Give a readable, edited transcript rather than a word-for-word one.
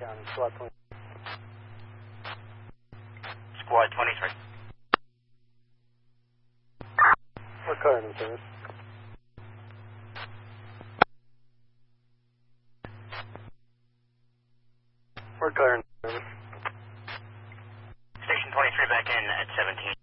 County, Squad 20. Squad 23. We're clearing in service. We're clearing in service. Station 23 back in at 17.